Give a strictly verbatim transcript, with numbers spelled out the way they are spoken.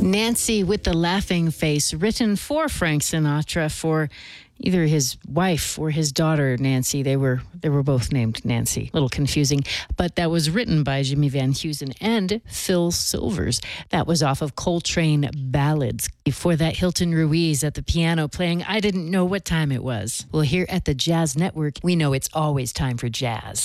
Nancy with the Laughing Face, written for Frank Sinatra for either his wife or his daughter, Nancy. They were they were both named Nancy. A little confusing. But that was written by Jimmy Van Heusen and Phil Silvers. That was off of Coltrane Ballads. Before that, Hilton Ruiz at the piano playing I Didn't Know What Time It Was. Well, here at the Jazz Network, we know it's always time for jazz.